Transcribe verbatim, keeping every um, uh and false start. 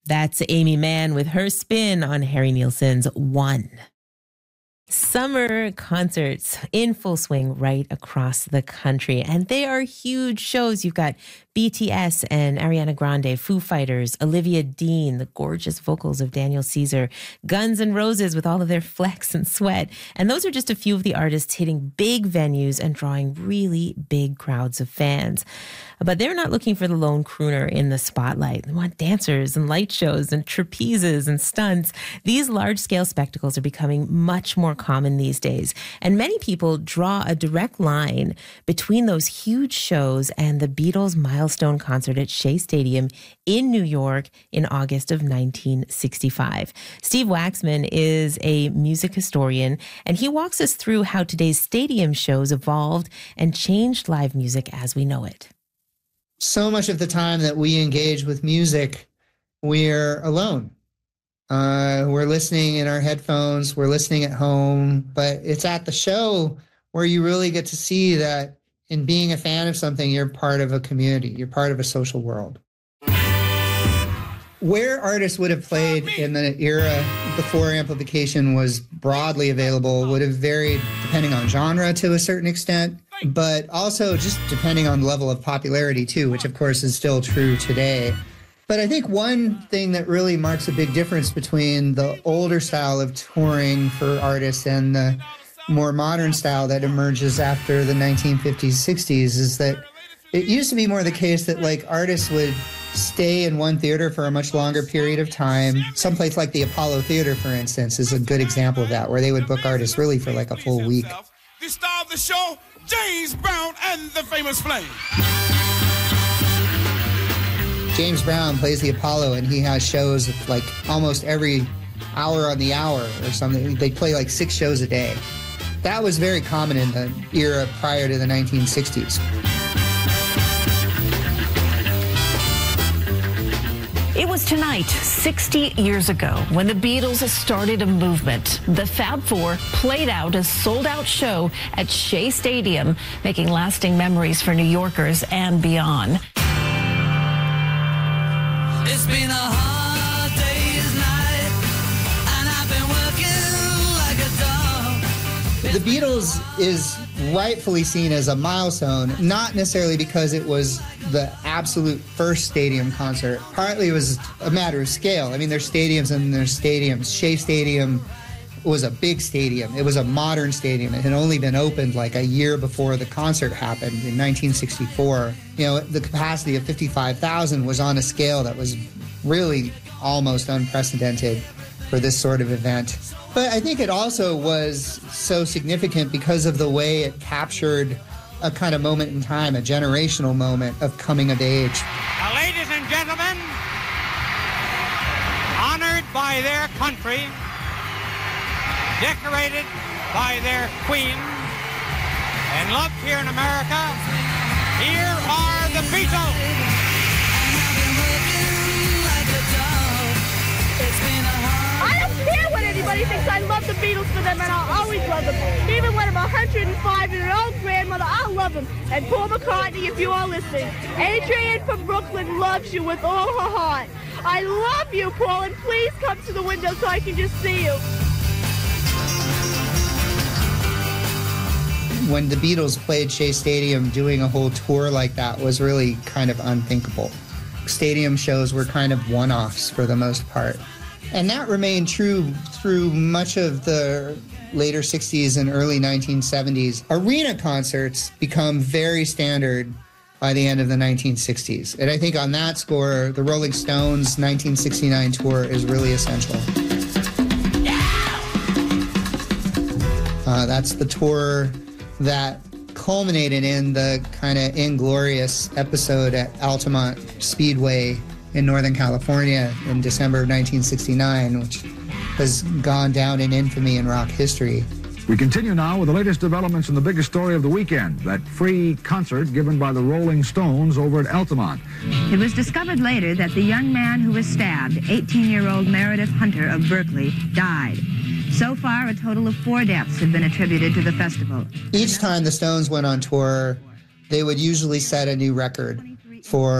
That's Amy Mann with her spin on Harry Nilsson's One. Summer concerts in full swing right across the country, and they are huge shows. You've got B T S and Ariana Grande, Foo Fighters, Olivia Dean, the gorgeous vocals of Daniel Caesar, Guns N' Roses with all of their flex and sweat. And those are just a few of the artists hitting big venues and drawing really big crowds of fans. But they're not looking for the lone crooner in the spotlight. They want dancers and light shows and trapezes and stunts. These large-scale spectacles are becoming much more common these days. And many people draw a direct line between those huge shows and the Beatles' milestone concert at Shea Stadium in New York in August of nineteen sixty-five. Steve Waxman is a music historian, and he walks us through how today's stadium shows evolved and changed live music as we know it. So much of the time that we engage with music, we're alone. Uh, we're listening in our headphones, we're listening at home, but it's at the show where you really get to see that in being a fan of something, you're part of a community, you're part of a social world. Where artists would have played in the era before amplification was broadly available would have varied depending on genre to a certain extent, but also just depending on the level of popularity too, which of course is still true today. But I think one thing that really marks a big difference between the older style of touring for artists and the more modern style that emerges after the nineteen fifties, sixties is that it used to be more the case that like artists would stay in one theater for a much longer period of time. Someplace like the Apollo Theater, for instance, is a good example of that, where they would book artists really for like a full week. The star of the show, James Brown and the Famous Flame. James Brown plays the Apollo, and he has shows like almost every hour on the hour or something. They play like six shows a day. That was very common in the era prior to the nineteen sixties. It was tonight, sixty years ago, when the Beatles started a movement. The Fab Four played out a sold-out show at Shea Stadium, making lasting memories for New Yorkers and beyond. It's been a hard day's night, and I've been working like a dog. The Beatles is rightfully seen as a milestone, not necessarily because it was the absolute first stadium concert. Partly it was a matter of scale. I mean, there's stadiums and there's stadiums. Shea Stadium was a big stadium. It was a modern stadium. It had only been opened like a year before the concert happened in nineteen sixty-four. You know, the capacity of fifty-five thousand was on a scale that was really almost unprecedented for this sort of event. But I think it also was so significant because of the way it captured a kind of moment in time, a generational moment of coming of age. Now, ladies and gentlemen, honored by their country, decorated by their queen, and loved here in America, here are the Beatles. I don't care what anybody thinks. I love the Beatles for them, and I'll always love them. Even when I'm one hundred five and an old grandmother, I'll love them. And Paul McCartney, if you are listening, Adrienne from Brooklyn loves you with all her heart. I love you, Paul, and please come to the window so I can just see you. When the Beatles played Shea Stadium, doing a whole tour like that was really kind of unthinkable. Stadium shows were kind of one-offs for the most part. And that remained true through much of the later sixties and early nineteen seventies. Arena concerts become very standard by the end of the nineteen sixties. And I think on that score, the Rolling Stones' nineteen sixty-nine tour is really essential. Uh, that's the tour that culminated in the kind of inglorious episode at Altamont Speedway in Northern California in December of nineteen sixty-nine, which has gone down in infamy in rock history. We continue now with the latest developments in the biggest story of the weekend, that free concert given by the Rolling Stones over at Altamont. It was discovered later that the young man who was stabbed, eighteen-year-old Meredith Hunter of Berkeley, died. So far, a total of four deaths have been attributed to the festival. Each time the Stones went on tour, they would usually set a new record for